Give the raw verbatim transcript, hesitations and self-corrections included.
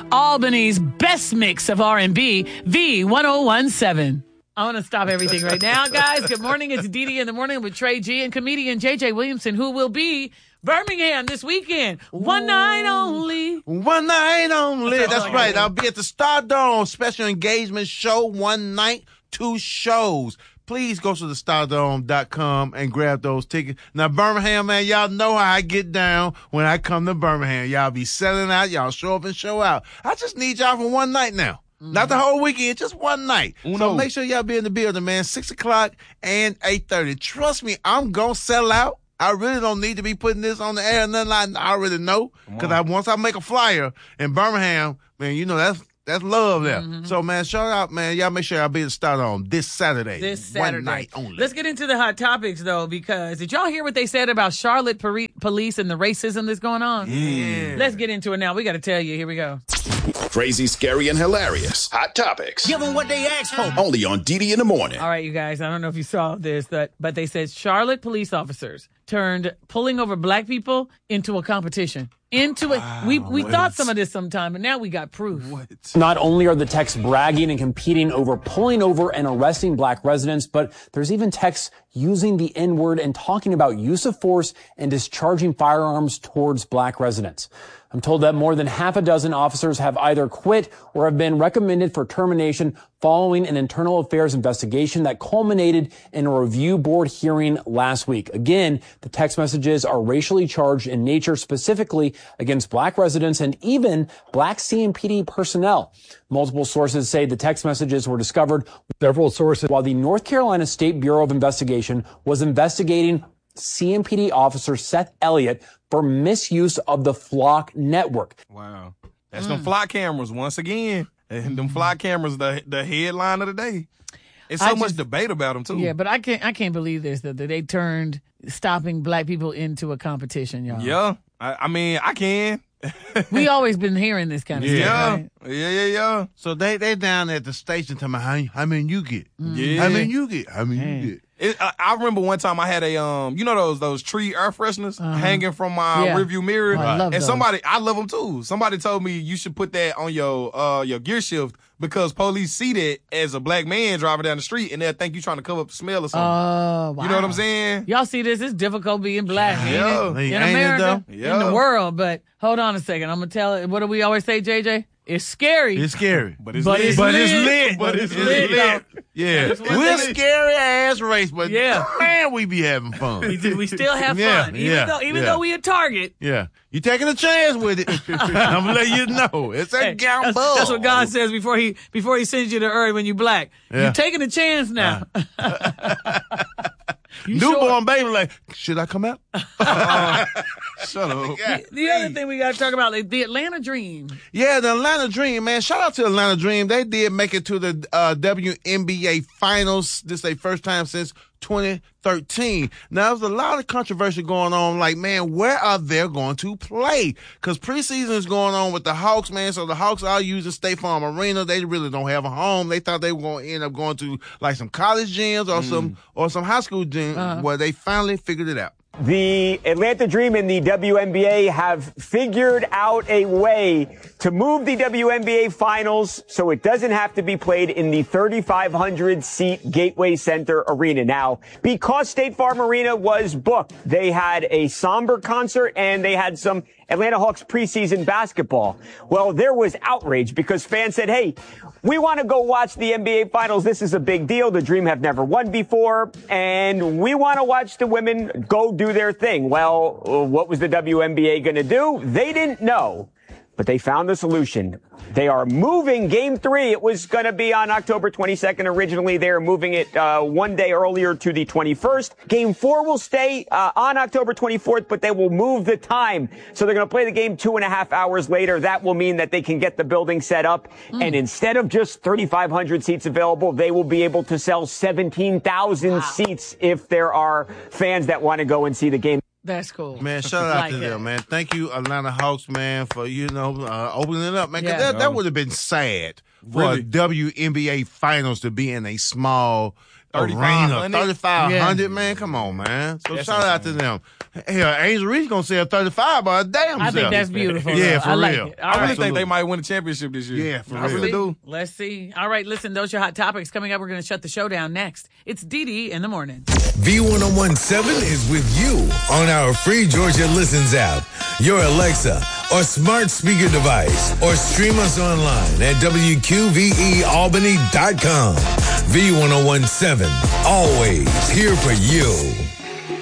Albany's best mix of R and B, V ten seventeen. I want to stop everything right now, guys. Good morning. It's Dee Dee in the morning with Trey G and comedian J J Williamson, who will be Birmingham this weekend. One night only. One night only. That's That's all I right. got. I'll be at the Stardome special engagement show. One night, two shows. Please go to the stardome dot com and grab those tickets. Now, Birmingham, man, y'all know how I get down when I come to Birmingham. Y'all be selling out. Y'all show up and show out. I just need y'all for one night now. Mm-hmm. Not the whole weekend, just one night. Uno. So make sure y'all be in the building, man. Six o'clock and eight thirty. Trust me, I'm going to sell out. I really don't need to be putting this on the air. Nothing like I already know. Because I, once I make a flyer in Birmingham, man, you know, that's That's love there. Mm-hmm. So, man, shout out, man. Y'all make sure y'all be at the Stardome this Saturday. This Saturday. One night only. Let's get into the hot topics, though, because did y'all hear what they said about Charlotte poli- police and the racism that's going on? Yeah. Let's get into it now. We got to tell you. Here we go. Crazy, scary, and hilarious. Hot topics. Give them what they asked for. Only on D D in the morning. All right, you guys. I don't know if you saw this, but, but they said Charlotte police officers turned pulling over black people into a competition. Into it. Wow, we we thought some of this sometime, but now we got proof. What? Not only are the texts bragging and competing over pulling over and arresting black residents, but there's even texts using the N-word and talking about use of force and discharging firearms towards black residents. I'm told that more than half a dozen officers have either quit or have been recommended for termination following an internal affairs investigation that culminated in a review board hearing last week. Again, the text messages are racially charged in nature, specifically against black residents and even black C M P D personnel. Multiple sources say the text messages were discovered. Several sources. While the North Carolina State Bureau of Investigation was investigating C M P D officer Seth Elliott for misuse of the Flock network. Wow. That's mm. them fly cameras once again. And them fly cameras, the the headline of the day. It's so I much just, debate about them, too. Yeah, but I can't I can't believe this, that they turned stopping black people into a competition, y'all. Yeah. I, I mean, I can. We always been hearing this kind of yeah. stuff, right? Yeah, yeah, yeah. So they they down at the station telling me how, how many you get. Mm. Yeah. How many you get. How many Man. you get. It, I, I remember one time I had a, um, you know those those tree air fresheners uh-huh. hanging from my yeah. rearview mirror? Oh, I love and those. somebody, I love them too. Somebody told me you should put that on your uh your gear shift because police see that as a black man driving down the street and they'll think you trying to cover up the smell or something. Oh, wow. You know what I'm saying? Y'all see this? It's difficult being black Yeah. ain't it? Ain't in it, America, though? Yeah. in the world. But hold on a second. I'm going to tell it. What do we always say, J J? It's scary. It's scary. But it's But lit. it's But lit. it's lit. But it's lit, lit. Yeah. It's lit. We're a scary ass race, but Yeah. man, we be having fun. We, do- we still have Yeah, fun. Even yeah, though even yeah. though we a target. Yeah. You taking a chance with it. I'm gonna let you know. It's a Hey, gamble. that's, that's what God says before he before he sends you to earth when you black. Yeah. You're taking a chance now. You Newborn sure? baby like, should I come out? Uh, shut up. The, the other thing we got to talk about, like the Atlanta Dream. Yeah, the Atlanta Dream, man. Shout out to Atlanta Dream. They did make it to the uh, W N B A Finals. This is their first time since twenty thirteen. Now, there's a lot of controversy going on. Like, man, where are they going to play? Because preseason is going on with the Hawks, man. So the Hawks are using State Farm Arena. They really don't have a home. They thought they were going to end up going to like some college gyms or mm. some or some high school gyms uh-huh. where they finally figured it out. The Atlanta Dream and the W N B A have figured out a way to move the W N B A Finals so it doesn't have to be played in the thirty-five hundred seat Gateway Center Arena. Now, because State Farm Arena was booked, they had a somber concert and they had some Atlanta Hawks preseason basketball. Well, there was outrage because fans said, hey, we want to go watch the N B A Finals. This is a big deal. The Dream have never won before, and we want to watch the women go do their thing. Well, what was the W N B A going to do? They didn't know, but they found the solution. They are moving Game three. It was going to be on October twenty-second originally. They're moving it uh, one day earlier to the twenty-first. Game four will stay uh, on October twenty-fourth, but they will move the time. So they're going to play the game two and a half hours later. That will mean that they can get the building set up. Mm. And instead of just thirty-five hundred seats available, they will be able to sell seventeen thousand wow. seats if there are fans that want to go and see the game. That's cool. Man, shout out like to that. them, man. Thank you, Atlanta Hawks, man, for, you know, uh, opening it up, man. 'Cause Yeah. that, that would have been sad for Really? a W N B A Finals to be in a small Arena, thirty-five hundred, Yeah. man. Come on, man. So That's shout out to them. Hell, Angel Reese gonna sell thirty-five by a damn I think self. that's beautiful. Yeah, though. for I like real. it. All I really right. think they might win the championship this year. Yeah, for I real. really do. Let's see. All right, listen, those are your hot topics. Coming up, we're going to shut the show down next. It's D D in the morning. V ten seventeen is with you on our free Georgia Listens app, your Alexa or smart speaker device, or stream us online at W Q V E Albany dot com. V ten seventeen, always here for you.